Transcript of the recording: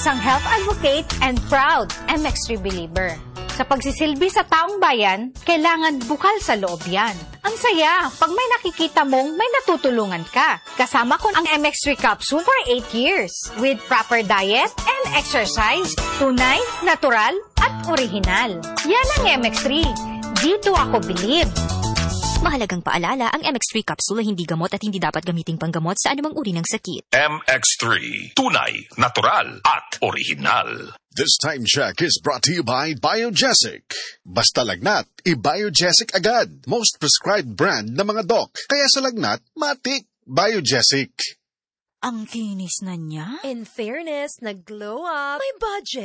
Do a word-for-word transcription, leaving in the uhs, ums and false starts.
isang health advocate and proud M X three believer. Sa pagsisilbi sa taong bayan, kailangan bukal sa loob yan. Ang saya, pag may nakikita mong may natutulungan ka. Kasama ko ang M X three capsule for eight years. With proper diet and exercise. Tunay, natural, at orihinal. Yan ang M X three. Dito ako believe. Mahalagang paalala, ang M X three capsule ay hindi gamot at hindi dapat gamiting panggamot sa anumang uri ng sakit. M X three. Tunay, natural, at orihinal. This time check is brought to you by Biogesic. Basta lagnat, i-Biogesic agad. Most prescribed brand ng mga doc. Kaya sa lagnat, matik. Biogesic. Ang kinis na niya. In fairness, nag-glow up. May budget.